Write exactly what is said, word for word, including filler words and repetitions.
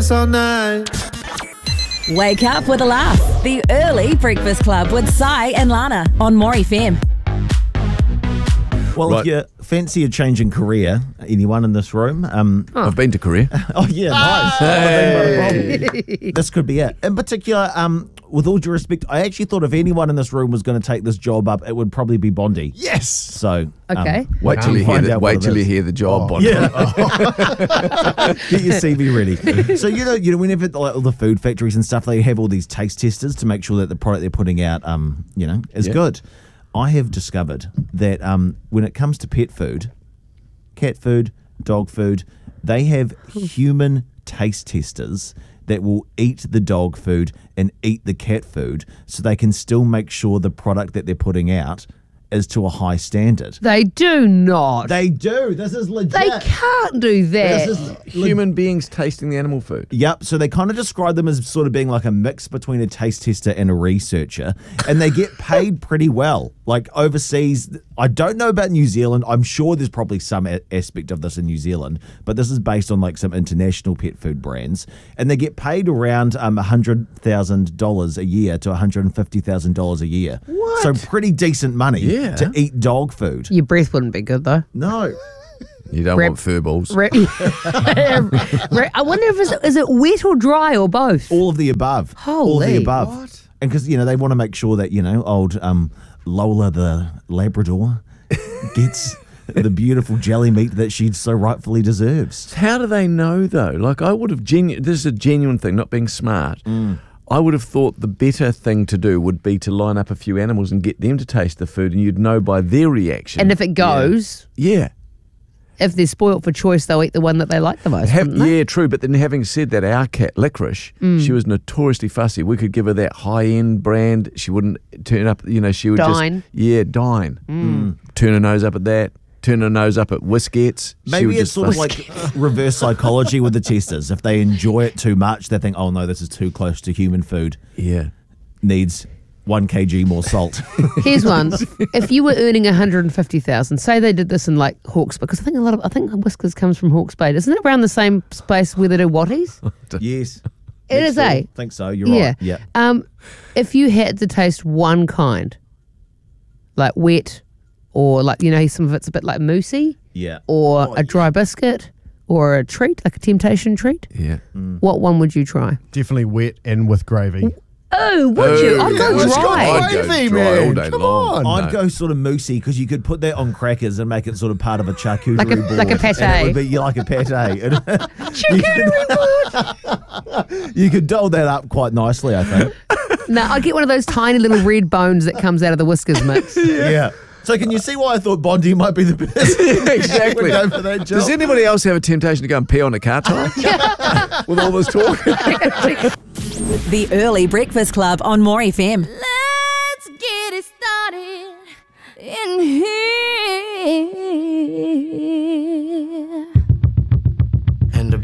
dance all night. Wake up with a laugh. The Early Breakfast Club with Sai and Lana on More F M. Well, Right. if you fancy a change in career, anyone in this room? Um, I've been to Korea. oh, yeah, nice. Hey. This could be it. In particular, um, with all due respect, I actually thought if anyone in this room was going to take this job up, it would probably be Bondi. Yes. So, Okay. um, Wait till you hear find the, out what wait it till you is. hear the job. Bon. Yeah. Get your C V ready. So, you know, you know, whenever like, all the food factories and stuff, they have all these taste testers to make sure that the product they're putting out, um, you know, is Yeah. good. I have discovered that um, when it comes to pet food, cat food, dog food, they have human taste testers that will eat the dog food and eat the cat food so they can still make sure the product that they're putting out is to a high standard. They do not. They do. This is legit. They can't do that. This is Human beings tasting the animal food. Yep, so they kind of describe them as sort of being like a mix between a taste tester and a researcher, and they get paid pretty well. Like overseas, I don't know about New Zealand. I'm sure there's probably some a- aspect of this in New Zealand, but this is based on like some international pet food brands, and they get paid around um, one hundred thousand dollars a year to one hundred fifty thousand dollars a year. What? So pretty decent money Yeah. to eat dog food. Your breath wouldn't be good though. No. You don't Rep- want fur balls. Re- Re- I wonder if it's, is it wet or dry or both? All of the above. All of the Holy. above. What? And because, you know, they want to make sure that, you know, old um, Lola the Labrador gets the beautiful jelly meat that she so rightfully deserves. How do they know though? Like I would have genu- This is a genuine thing, not being smart. I would have thought the better thing to do would be to line up a few animals and get them to taste the food, and you'd know by their reaction. And if it goes, yeah. if they're spoilt for choice, they'll eat the one that they like the most. Have, wouldn't they? yeah, true. But then having said that, our cat, Licorice, she was notoriously fussy. We could give her that high-end brand. She wouldn't turn up, you know, she would Dine. just... Yeah, dine. Mm. Turn her nose up at that. Turn her nose up at Whiskettes. She Maybe would it's just sort of fuss- like reverse psychology with the testers. If they enjoy it too much, they think, oh no, this is too close to human food. Yeah. Needs one kilogram more salt. Here's one. If you were earning one hundred fifty thousand, say they did this in like Hawke's, because I think a lot of I think Whiskers comes from Hawke's Bay. Isn't it around the same space where they do Watties? Yes. It is, Next eh? door. think so. You're Yeah. right. Yeah. Um, if you had to taste one kind, like wet, or like you know some of it's a bit like moussey, Yeah. or Oh, a dry biscuit, or a treat like a temptation treat, Yeah. what one would you try? Definitely wet and with gravy. Oh, would you? I'd go yeah. It's got dry. I'd go gravy, dry man. all day Come long. on. I'd No. go sort of moussey because you could put that on crackers and make it sort of part of a charcuterie Like a- board. like a pate. And it would be yeah, like a pate. Charcuterie board. You could doll that up quite nicely, I think. No, I'd get one of those tiny little red bones that comes out of the Whiskers mix. yeah. So can you see why I thought Bondi might be the best? Exactly. Would go for that job. Does anybody else have a temptation to go and pee on a car tire? With all this talk? The Early Breakfast Club on More F M.